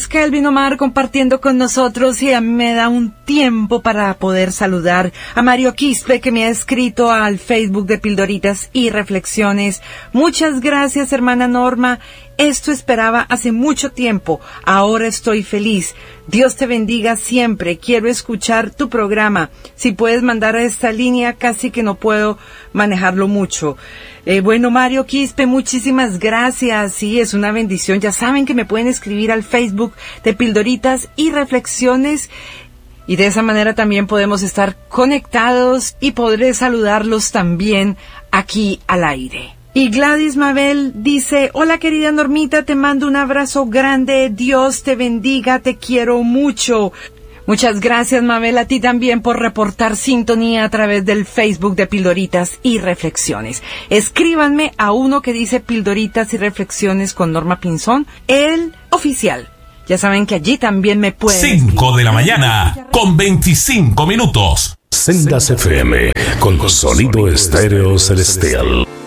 Gracias, Kelvin Omar, compartiendo con nosotros, y a mí me da un tiempo para poder saludar a Mario Quispe, que me ha escrito al Facebook de Pildoritas y Reflexiones. Muchas gracias, hermana Norma. Esto esperaba hace mucho tiempo. Ahora estoy feliz. Dios te bendiga siempre. Quiero escuchar tu programa. Si puedes mandar a esta línea, casi que no puedo manejarlo mucho. Bueno, Mario Quispe, muchísimas gracias. Sí, es una bendición. Ya saben que me pueden escribir al Facebook de Pildoritas y Reflexiones. Y de esa manera también podemos estar conectados y podré saludarlos también aquí al aire. Y Gladys Mabel dice: hola querida Normita, te mando un abrazo grande, Dios te bendiga, te quiero mucho. Muchas gracias, Mabel, a ti también por reportar sintonía a través del Facebook de Pildoritas y Reflexiones. Escríbanme a uno que dice Pildoritas y Reflexiones con Norma Pinzón, el oficial. Ya saben que allí también me pueden 5 de la mañana, con 25 minutos. Sendas FM, con sonido estéreo celestial.